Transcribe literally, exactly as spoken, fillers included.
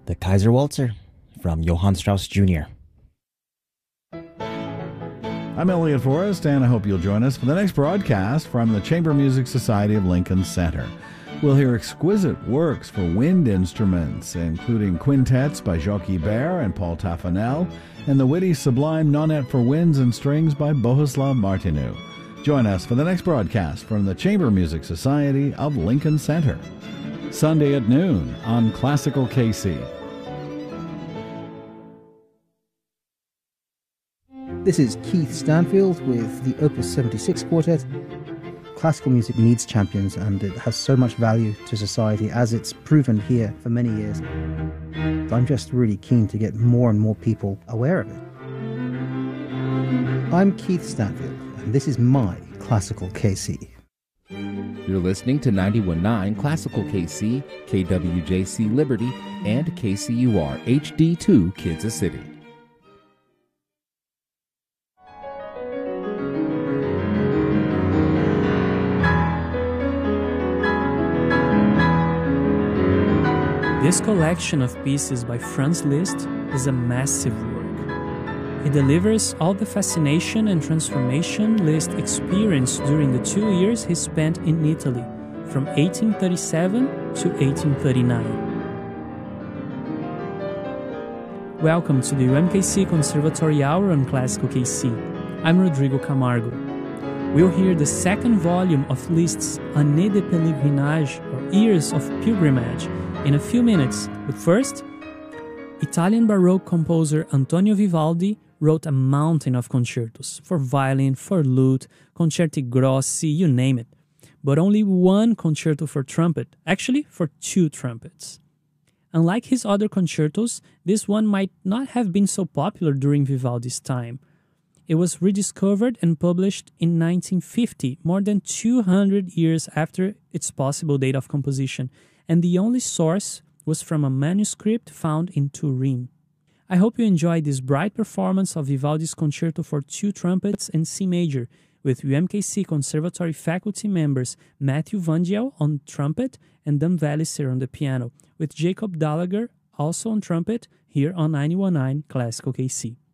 the Kaiser Waltzer from Johann Strauss Junior I'm Elliot Forrest, and I hope you'll join us for the next broadcast from the Chamber Music Society of Lincoln Center. We'll hear exquisite works for wind instruments, including quintets by Jacques Ibert and Paul Taffanel, and the witty sublime Nonet for winds and strings by Bohuslav Martinu. Join us for the next broadcast from the Chamber Music Society of Lincoln Center. Sunday at noon on Classical K C. This is Keith Stanfield with the Opus seventy-six Quartet. Classical music needs champions, and it has so much value to society, as it's proven here for many years. I'm just really keen to get more and more people aware of it. I'm Keith Stanfield, and this is my Classical K C. You're listening to ninety-one point nine Classical K C, K W J C Liberty, and K C U R H D two Kansas City. This collection of pieces by Franz Liszt is a massive work. It delivers all the fascination and transformation Liszt experienced during the two years he spent in Italy, from eighteen thirty-seven to eighteen thirty-nine. Welcome to the U M K C Conservatory Hour on Classical K C. I'm Rodrigo Camargo. We'll hear the second volume of Liszt's Années de Pèlerinage, or Years of Pilgrimage, in a few minutes, but first, Italian Baroque composer Antonio Vivaldi wrote a mountain of concertos for violin, for lute, concerti grossi, you name it, but only one concerto for trumpet, actually for two trumpets. Unlike his other concertos, this one might not have been so popular during Vivaldi's time. It was rediscovered and published in nineteen fifty, more than two hundred years after its possible date of composition, and the only source was from a manuscript found in Turin. I hope you enjoyed this bright performance of Vivaldi's Concerto for Two Trumpets and C Major, with U M K C Conservatory faculty members Matthew Vandiel on trumpet and Dan Velliser on the piano, with Jacob Dalager also on trumpet, here on ninety-one point nine Classical K C.